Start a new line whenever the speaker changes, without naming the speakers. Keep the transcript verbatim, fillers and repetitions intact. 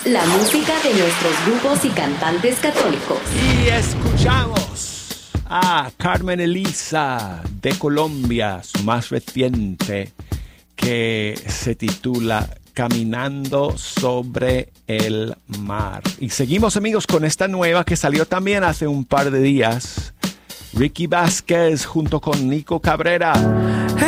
La música de nuestros grupos y cantantes católicos.
Y escuchamos a Carmen Elisa de Colombia, su más reciente, que se titula Caminando sobre el mar. Y seguimos, amigos, con esta nueva que salió también hace un par de días. Ricky Vázquez junto con Nico Cabrera.